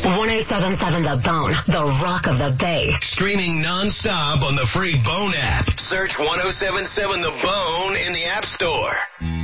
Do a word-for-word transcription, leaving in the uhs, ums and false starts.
one oh seven seven The Bone, the Rock of the Bay. Streaming non-stop on the free Bone app. Search one oh seven seven The Bone in the App Store.